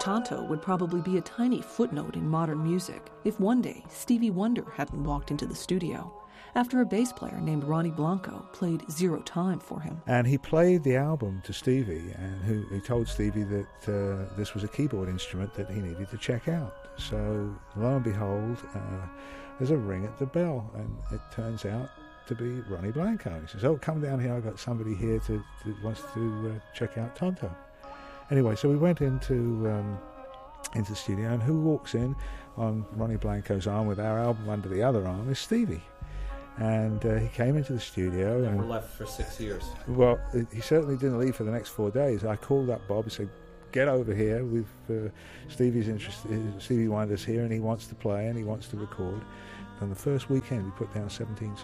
Tonto would probably be a tiny footnote in modern music if one day Stevie Wonder hadn't walked into the studio after a bass player named Ronnie Blanco played Zero Time for him. And he played the album to Stevie, and he told Stevie that this was a keyboard instrument that he needed to check out. So lo and behold, there's a ring at the bell, and it turns out to be Ronnie Blanco. He says, "Oh, come down here, I've got somebody here that wants to check out Tonto." Anyway, so we went into the studio, and who walks in on Ronnie Blanco's arm with our album under the other arm is Stevie. And he came into the studio. Never left for 6 years. Well, he certainly didn't leave for the next 4 days. I called up Bob and said, "Get over here. Stevie's interested. Stevie Wonder's here, and he wants to play and he wants to record." And the first weekend, we put down 17